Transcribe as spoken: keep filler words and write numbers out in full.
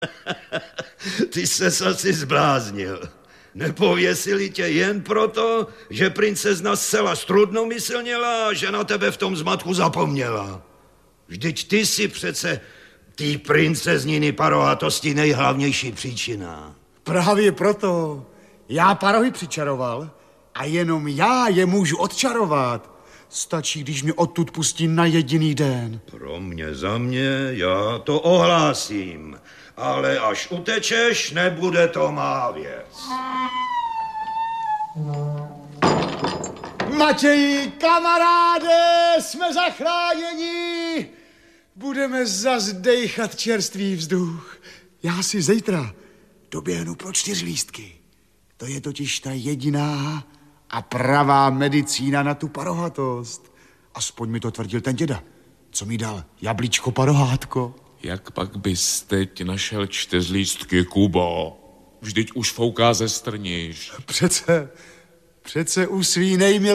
Ty ses asi zbláznil. Nepověsili tě jen proto, že princezna zcela strudnomyslněla a že na tebe v tom zmatku zapomněla. Vždyť ty si přece tý princezniny parohatosti nejhlavnější příčina. Právě proto. Já parohy přičaroval a jenom já je můžu odčarovat. Stačí, když mě odtud pustí na jediný den. Pro mě, za mě, já to ohlásím. Ale až utečeš, nebude to má věc. Matěji, kamaráde, jsme zachráněni. Budeme zas dejchat čerstvý vzduch. Já si zítra doběhnu pro čtyřlístky. To je totiž ta jediná a pravá medicína na tu parohatost. Aspoň mi to tvrdil ten děda, co mi dal jablíčko parohátko. Jak pak bys teď našel čtyřlístky, Kubo? Vždyť už fouká ze strniš. Přece, přece u svý nejmilé